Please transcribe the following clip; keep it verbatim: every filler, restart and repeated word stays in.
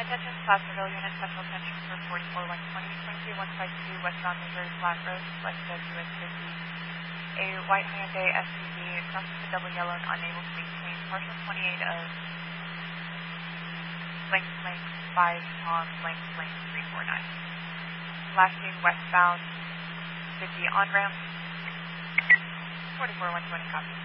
Attention Placerville Unit, Central Tension for forty-four one twenty, twenty-three one five two westbound Missouri Flat Road, west of U S fifty. A white Hyundai S U V crossing the double yellow and unable to maintain partial twenty-eight of length length five Tom length length three four nine. Last seen westbound fifty on ramp, forty-four one twenty copy.